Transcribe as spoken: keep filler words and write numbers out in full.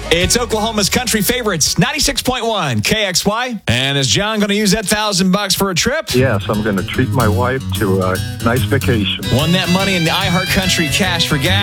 It's Oklahoma's country favorites, ninety-six point one K X Y. And is John going to use that thousand bucks for a trip? Yes, I'm going to treat my wife to a nice vacation. Won that money in the iHeart Country Cash for gas.